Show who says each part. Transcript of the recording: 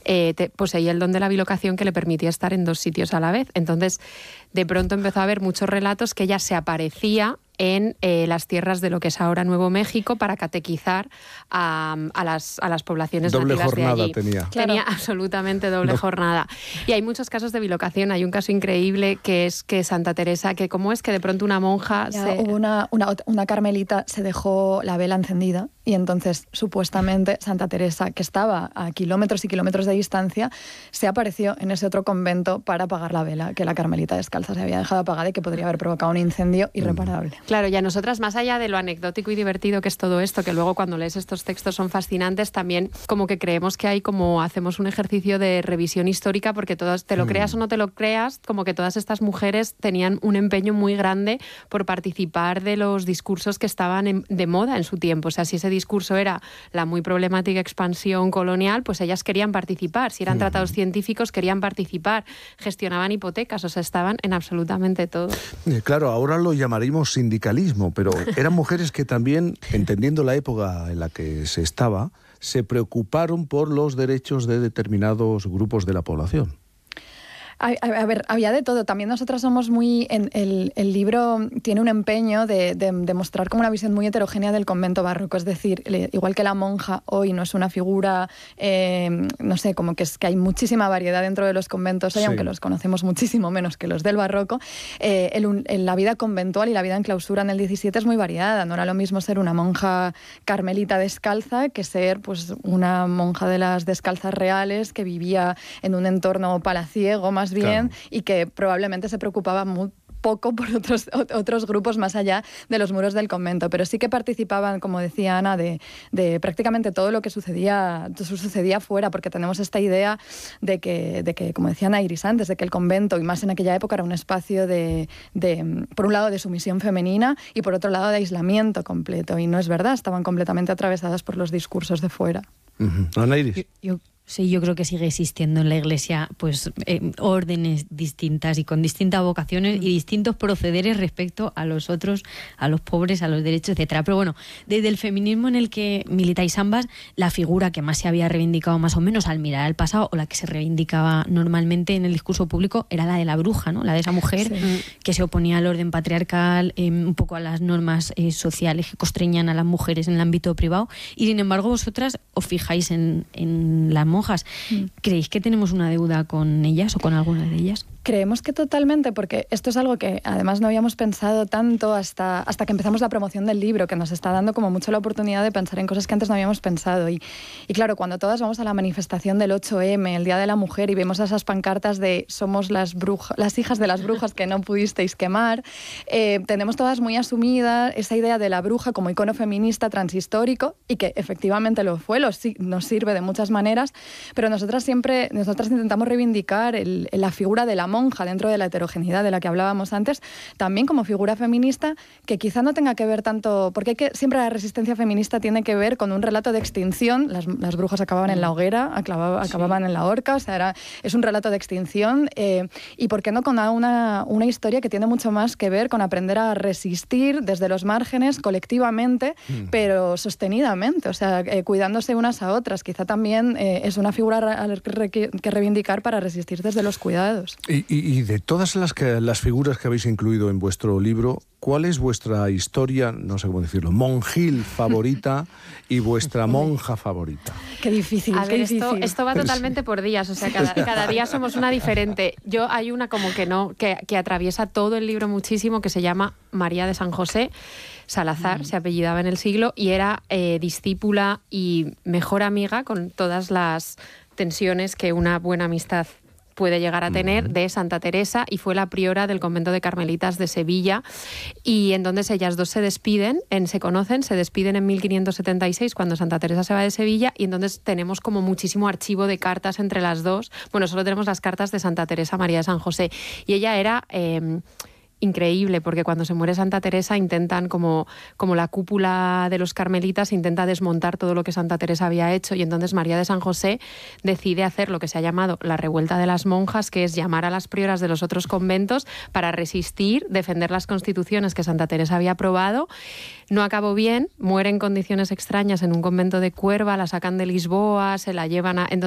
Speaker 1: poseía el don de la bilocación que le permitía estar en 2 sitios a la vez. Entonces, de pronto empezó a haber muchos relatos que ella se aparecía en las tierras de lo que es ahora Nuevo México para catequizar a las poblaciones
Speaker 2: doble
Speaker 1: nativas de allí.
Speaker 2: Doble jornada tenía.
Speaker 1: Tenía absolutamente doble jornada. Y hay muchos casos de bilocación. Hay un caso increíble que es que Santa Teresa, que como es que de pronto una monja...
Speaker 3: Hubo una carmelita, se dejó la vela encendida y entonces supuestamente Santa Teresa, que estaba a kilómetros y kilómetros de distancia, se apareció en ese otro convento para apagar la vela que la carmelita descalza se había dejado apagada y que podría haber provocado un incendio irreparable.
Speaker 1: Claro, y a nosotras, más allá de lo anecdótico y divertido que es todo esto, que luego cuando lees estos textos son fascinantes, también como que creemos que hay como hacemos un ejercicio de revisión histórica, porque todos, te lo creas o no te lo creas, como que todas estas mujeres tenían un empeño muy grande por participar de los discursos que estaban de moda en su tiempo. O sea, si ese discurso era la muy problemática expansión colonial, pues ellas querían participar. Si eran tratados científicos, querían participar. Gestionaban hipotecas, o sea, estaban en absolutamente todo.
Speaker 2: Claro, ahora lo llamaríamos sindicalismo, pero eran mujeres que también, entendiendo la época en la que se estaba, se preocuparon por los derechos de determinados grupos de la población.
Speaker 3: A ver, había de todo. También nosotras somos muy... El libro tiene un empeño de mostrar como una visión muy heterogénea del convento barroco. Es decir, igual que la monja hoy no es una figura, no sé, como que es que hay muchísima variedad dentro de los conventos hoy, aunque los conocemos muchísimo menos que los del barroco. La vida conventual y la vida en clausura en el 17 es muy variada. No era lo mismo ser una monja carmelita descalza que ser pues una monja de las descalzas reales que vivía en un entorno palaciego más bien, claro, y que probablemente se preocupaba muy poco por otros grupos más allá de los muros del convento, pero sí que participaban, como decía Ana, de prácticamente todo lo que sucedía fuera, porque tenemos esta idea de que, como decía Ana Iris antes, de que el convento, y más en aquella época, era un espacio por un lado de sumisión femenina y por otro lado de aislamiento completo, y no es verdad, estaban completamente atravesadas por los discursos de fuera.
Speaker 2: Ana Iris.
Speaker 4: Sí, yo creo que sigue existiendo en la Iglesia pues órdenes distintas y con distintas vocaciones y distintos procederes respecto a los otros, a los pobres, a los derechos, etcétera. Pero bueno, desde el feminismo en el que militáis ambas, la figura que más se había reivindicado más o menos al mirar al pasado, o la que se reivindicaba normalmente en el discurso público, era la de la bruja, ¿no? La de esa mujer que se oponía al orden patriarcal, un poco a las normas sociales que constreñían a las mujeres en el ámbito privado, y sin embargo vosotras os fijáis en las monjas. ¿Creéis que tenemos una deuda con ellas o con alguna de ellas?
Speaker 3: Creemos que totalmente, porque esto es algo que además no habíamos pensado tanto hasta que empezamos la promoción del libro, que nos está dando como mucho la oportunidad de pensar en cosas que antes no habíamos pensado. Y claro, cuando todas vamos a la manifestación del 8M, el Día de la Mujer, y vemos esas pancartas de somos las hijas de las brujas que no pudisteis quemar, tenemos todas muy asumida esa idea de la bruja como icono feminista transhistórico, y que efectivamente lo fue, nos sirve de muchas maneras, pero nosotras intentamos reivindicar la figura de la monja dentro de la heterogeneidad de la que hablábamos antes, también como figura feminista, que quizá no tenga que ver tanto, porque siempre la resistencia feminista tiene que ver con un relato de extinción. Las brujas acababan en la hoguera, acababan en la horca, o sea, es un relato de extinción, y por qué no con una historia que tiene mucho más que ver con aprender a resistir desde los márgenes colectivamente, pero sostenidamente, o sea, cuidándose unas a otras. Quizá también es una figura que reivindicar para resistir desde los cuidados.
Speaker 2: Y de todas las figuras que habéis incluido en vuestro libro, ¿cuál es vuestra historia, no sé cómo decirlo, monjil favorita y vuestra monja favorita?
Speaker 3: Qué difícil,
Speaker 1: a ver, esto va totalmente por días, o sea, cada día somos una diferente. Hay una como que atraviesa todo el libro muchísimo, que se llama María de San José Salazar, se apellidaba en el siglo, y era discípula y mejor amiga, con todas las tensiones que una buena amistad puede llegar a tener, de Santa Teresa, y fue la priora del convento de Carmelitas de Sevilla, y entonces ellas dos se despiden en 1576, cuando Santa Teresa se va de Sevilla, y entonces tenemos como muchísimo archivo de cartas entre las dos. Bueno, solo tenemos las cartas de Santa Teresa María de San José, y ella era increíble, porque cuando se muere Santa Teresa intentan, como la cúpula de los carmelitas, intenta desmontar todo lo que Santa Teresa había hecho, y entonces María de San José decide hacer lo que se ha llamado la revuelta de las monjas, que es llamar a las prioras de los otros conventos para resistir, defender las constituciones que Santa Teresa había aprobado. No acabó bien, muere en condiciones extrañas en un convento de Cuerva, la sacan de Lisboa, se la llevan a...